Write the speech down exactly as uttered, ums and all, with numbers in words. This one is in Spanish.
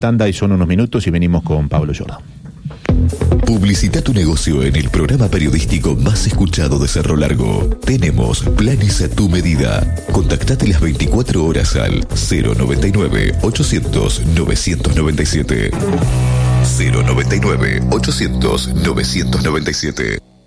tanda y son unos minutos y venimos con Pablo Jordan. Publicita tu negocio en el programa periodístico más escuchado de Cerro Largo. Tenemos planes a tu medida. Contactate las veinticuatro horas al cero noventa y nueve, ochocientos, novecientos noventa y siete. cero noventa y nueve, ochocientos, novecientos noventa y siete.